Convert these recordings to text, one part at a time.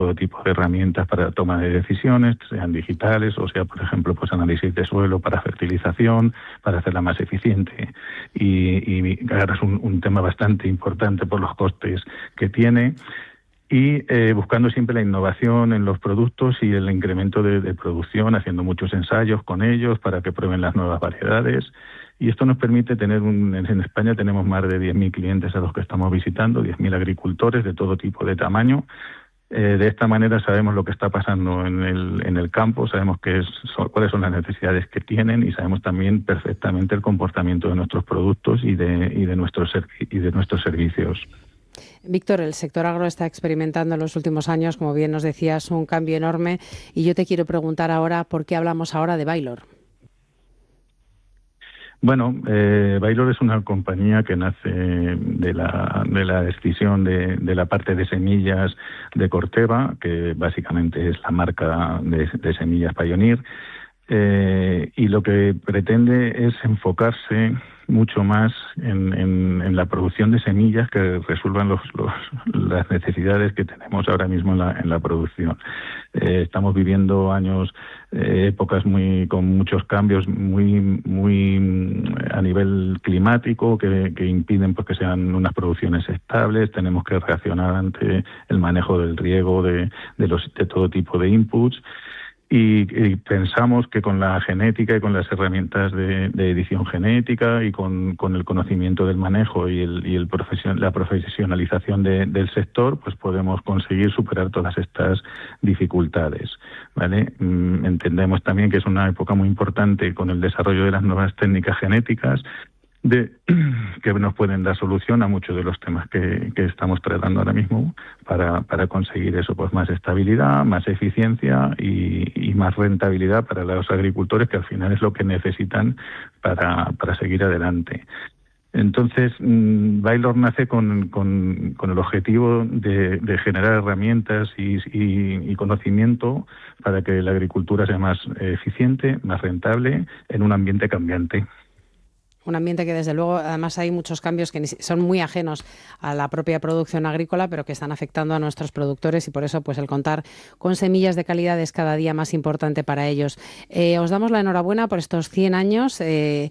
todo tipo de herramientas para toma de decisiones, sean digitales o sea, por ejemplo, pues análisis de suelo para fertilización, para hacerla más eficiente. Y ahora es un tema bastante importante por los costes que tiene. Y buscando siempre la innovación en los productos y el incremento de producción, haciendo muchos ensayos con ellos para que prueben las nuevas variedades. Y esto nos permite tener en España tenemos más de 10.000 clientes a los que estamos visitando, 10.000 agricultores de todo tipo de tamaño. De esta manera sabemos lo que está pasando en el campo, sabemos cuáles son las necesidades que tienen y sabemos también perfectamente el comportamiento de nuestros productos y de nuestros servicios. Víctor, el sector agro está experimentando en los últimos años, como bien nos decías, un cambio enorme. Y yo te quiero preguntar ahora, ¿por qué hablamos ahora de Baylor? Bueno, Baylor es una compañía que nace de la escisión de la parte de semillas de Corteva, que básicamente es la marca de semillas Pioneer, y lo que pretende es enfocarse mucho más en la producción de semillas que resuelvan las necesidades que tenemos ahora mismo en la producción. Estamos viviendo épocas con muchos cambios muy a nivel climático que impiden pues, que sean unas producciones estables. Tenemos que reaccionar ante el manejo del riego de todo tipo de inputs. Y pensamos que con la genética y con las herramientas de edición genética y con el conocimiento del manejo y la profesionalización del sector, pues podemos conseguir superar todas estas dificultades, ¿vale? Entendemos también que es una época muy importante con el desarrollo de las nuevas técnicas genéticas que nos pueden dar solución a muchos de los temas que estamos tratando ahora mismo para conseguir eso, pues más estabilidad, más eficiencia y más rentabilidad para los agricultores, que al final es lo que necesitan para seguir adelante. Entonces, Baylor nace con el objetivo de generar herramientas y conocimiento para que la agricultura sea más eficiente, más rentable en un ambiente cambiante. Un ambiente que, desde luego, además hay muchos cambios que son muy ajenos a la propia producción agrícola, pero que están afectando a nuestros productores y por eso pues el contar con semillas de calidad es cada día más importante para ellos. Os damos la enhorabuena por estos 100 años,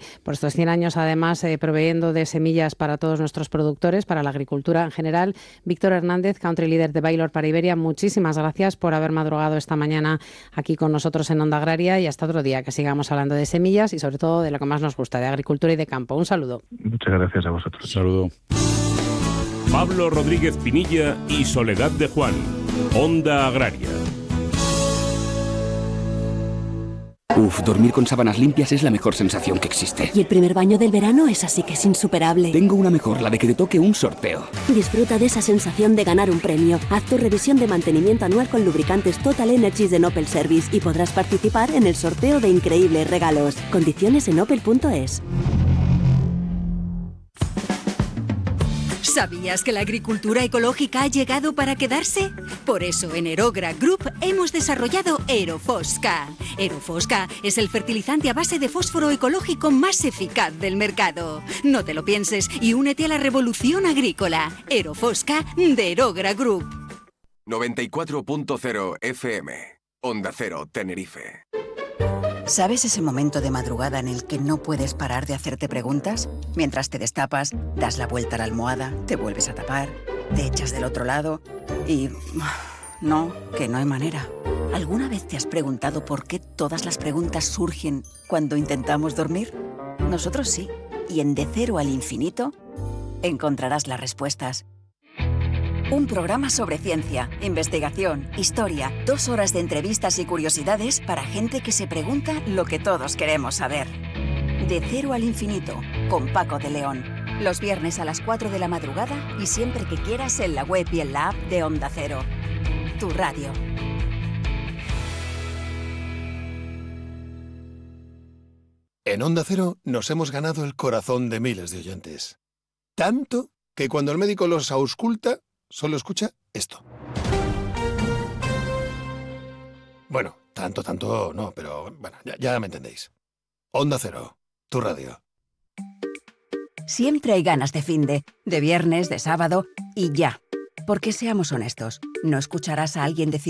además proveyendo de semillas para todos nuestros productores, para la agricultura en general. Víctor Hernández, Country Leader de Baylor para Iberia, muchísimas gracias por haber madrugado esta mañana aquí con nosotros en Onda Agraria y hasta otro día, que sigamos hablando de semillas y sobre todo de lo que más nos gusta, de agricultura y de campo. Un saludo. Muchas gracias a vosotros. Un saludo. Pablo Rodríguez Pinilla y Soledad de Juan, Onda Agraria. Dormir con sábanas limpias es la mejor sensación que existe. Y el primer baño del verano es así que es insuperable. Tengo una mejor, la de que te toque un sorteo. Disfruta de esa sensación de ganar un premio. Haz tu revisión de mantenimiento anual con lubricantes Total Energies de Opel Service y podrás participar en el sorteo de increíbles regalos. Condiciones en opel.es. ¿Sabías que la agricultura ecológica ha llegado para quedarse? Por eso en Aerogra Group hemos desarrollado Aerofosca. Aerofosca es el fertilizante a base de fósforo ecológico más eficaz del mercado. No te lo pienses y únete a la revolución agrícola. Aerofosca de Aerogra Group. 94.0 FM. Onda Cero, Tenerife. ¿Sabes ese momento de madrugada en el que no puedes parar de hacerte preguntas? Mientras te destapas, das la vuelta a la almohada, te vuelves a tapar, te echas del otro lado y... No, que no hay manera. ¿Alguna vez te has preguntado por qué todas las preguntas surgen cuando intentamos dormir? Nosotros sí. Y en De Cero al Infinito encontrarás las respuestas. Un programa sobre ciencia, investigación, historia, 2 horas de entrevistas y curiosidades para gente que se pregunta lo que todos queremos saber. De Cero al Infinito, con Paco de León. Los viernes a las 4 de la madrugada y siempre que quieras en la web y en la app de Onda Cero. Tu radio. En Onda Cero nos hemos ganado el corazón de miles de oyentes. Tanto que cuando el médico los ausculta, solo escucha esto. Bueno, tanto no, pero bueno, ya me entendéis. Onda Cero, tu radio. Siempre hay ganas de finde, de viernes, de sábado y ya. Porque seamos honestos, no escucharás a alguien decir